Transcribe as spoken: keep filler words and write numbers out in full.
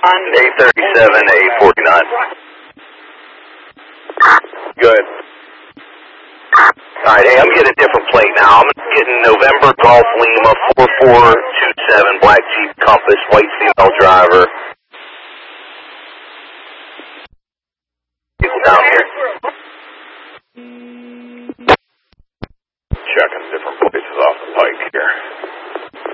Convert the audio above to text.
A thirty-seven, A forty-nine. Good. All right, hey, I'm getting a different plate now. I'm getting November Golf Lima four four two seven, black Jeep Compass, white female driver. People down here.